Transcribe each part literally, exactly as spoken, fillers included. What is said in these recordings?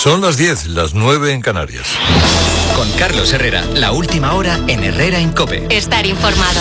Son las diez, las nueve en Canarias. Con Carlos Herrera, la última hora en Herrera en COPE. Estar informado.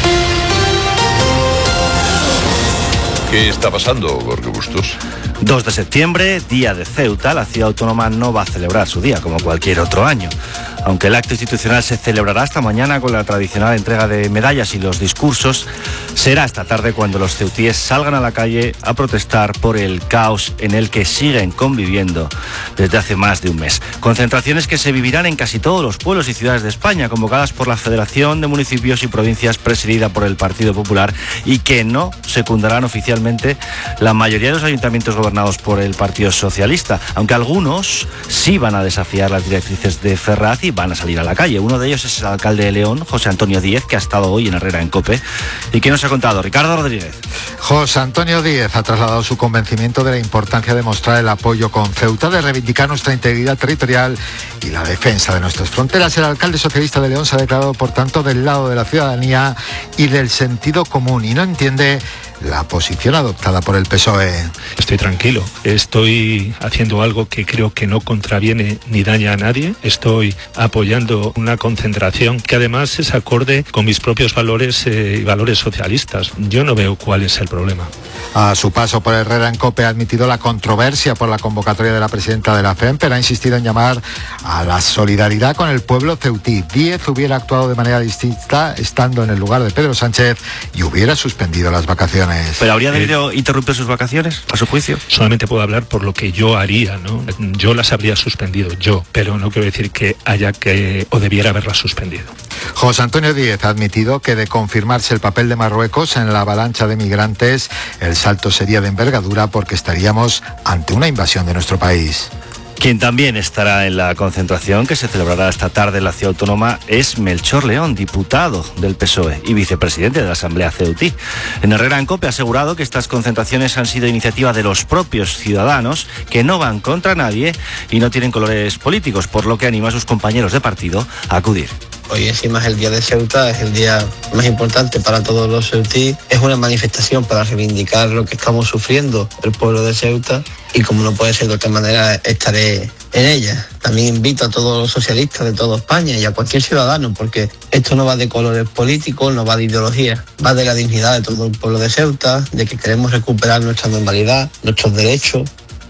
¿Qué está pasando, Jorge Bustos? dos de septiembre, día de Ceuta. La ciudad autónoma no va a celebrar su día como cualquier otro año. Aunque el acto institucional se celebrará esta mañana con la tradicional entrega de medallas y los discursos, será esta tarde cuando los ceutíes salgan a la calle a protestar por el caos en el que siguen conviviendo desde hace más de un mes. Concentraciones que se vivirán en casi todos los pueblos y ciudades de España, convocadas por la Federación de Municipios y Provincias presidida por el Partido Popular, y que no secundarán oficialmente la mayoría de los ayuntamientos gobernados por el Partido Socialista, aunque algunos sí van a desafiar las directrices de Ferraz y van a salir a la calle. Uno de ellos es el alcalde de León, José Antonio Díez, que ha estado hoy en Herrera en COPE. ¿Y qué nos ha contado? Ricardo Rodríguez. José Antonio Díez ha trasladado su convencimiento de la importancia de mostrar el apoyo con Ceuta, de reivindicar nuestra integridad territorial y la defensa de nuestras fronteras. El alcalde socialista de León se ha declarado, por tanto, del lado de la ciudadanía y del sentido común, y no entiende la posición adoptada por el P S O E. Estoy tranquilo, estoy haciendo algo que creo que no contraviene ni daña a nadie. Estoy apoyando una concentración que además es acorde con mis propios valores eh, y valores socialistas. Yo no veo cuál es el problema. A su paso por Herrera en COPE ha admitido la controversia por la convocatoria de la presidenta de la F E M, pero ha insistido en llamar a la solidaridad con el pueblo ceutí. Díez hubiera actuado de manera distinta estando en el lugar de Pedro Sánchez y hubiera suspendido las vacaciones. ¿Pero habría debido eh, interrumpir sus vacaciones, a su juicio? Solamente puedo hablar por lo que yo haría, ¿no? Yo las habría suspendido, yo, pero no quiero decir que haya que o debiera haberlas suspendido. José Antonio Díez ha admitido que, de confirmarse el papel de Marruecos en la avalancha de migrantes, el salto sería de envergadura porque estaríamos ante una invasión de nuestro país. Quien también estará en la concentración que se celebrará esta tarde en la ciudad autónoma es Melchor León, diputado del P S O E y vicepresidente de la Asamblea Ceutí. En Herrera en COPE ha asegurado que estas concentraciones han sido iniciativa de los propios ciudadanos, que no van contra nadie y no tienen colores políticos, por lo que anima a sus compañeros de partido a acudir. Hoy encima es el día de Ceuta, es el día más importante para todos los ceutí. Es una manifestación para reivindicar lo que estamos sufriendo el pueblo de Ceuta, y como no puede ser de otra manera, estaré en ella. También invito a todos los socialistas de toda España y a cualquier ciudadano, porque esto no va de colores políticos, no va de ideología, va de la dignidad de todo el pueblo de Ceuta, de que queremos recuperar nuestra normalidad, nuestros derechos.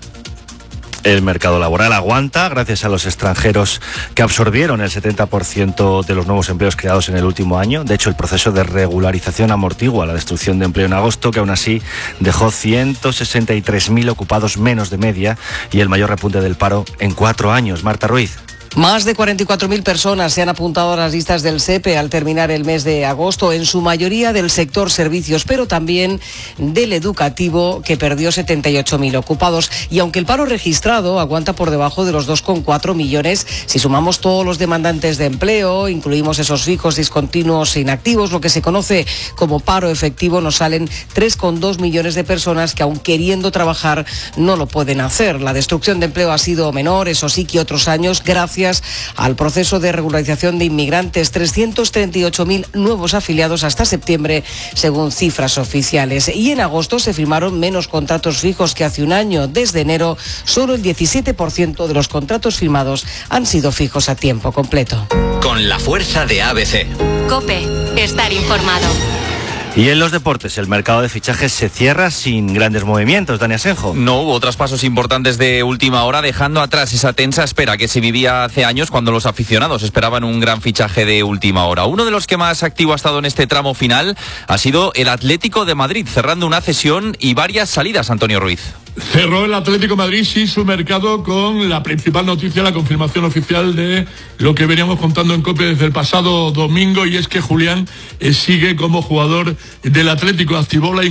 El mercado laboral aguanta gracias a los extranjeros que absorbieron el setenta por ciento de los nuevos empleos creados en el último año. De hecho, el proceso de regularización amortigua la destrucción de empleo en agosto, que aún así dejó ciento sesenta y tres mil ocupados menos de media y el mayor repunte del paro en cuatro años. Marta Ruiz. Más de cuarenta y cuatro mil personas se han apuntado a las listas del S E P E al terminar el mes de agosto, en su mayoría del sector servicios, pero también del educativo, que perdió setenta y ocho mil ocupados. Y aunque el paro registrado aguanta por debajo de los dos coma cuatro millones, si sumamos todos los demandantes de empleo, incluimos esos fijos, discontinuos e inactivos, lo que se conoce como paro efectivo, nos salen tres coma dos millones de personas que, aun queriendo trabajar, no lo pueden hacer. La destrucción de empleo ha sido menor, eso sí, que otros años, gracias al proceso de regularización de inmigrantes, trescientos treinta y ocho mil nuevos afiliados hasta septiembre, según cifras oficiales. Y en agosto se firmaron menos contratos fijos que hace un año. Desde enero, solo el diecisiete por ciento de los contratos firmados han sido fijos a tiempo completo. Con la fuerza de A B C. COPE, estar informado. Y en los deportes, el mercado de fichajes se cierra sin grandes movimientos. Dani Asenjo. No hubo traspasos importantes de última hora, dejando atrás esa tensa espera que se vivía hace años cuando los aficionados esperaban un gran fichaje de última hora. Uno de los que más activo ha estado en este tramo final ha sido el Atlético de Madrid, cerrando una cesión y varias salidas, Antonio Ruiz. Cerró el Atlético de Madrid, sí, su mercado con la principal noticia, la confirmación oficial de lo que veníamos contando en COPE desde el pasado domingo, y es que Julián eh, sigue como jugador del Atlético. Activó la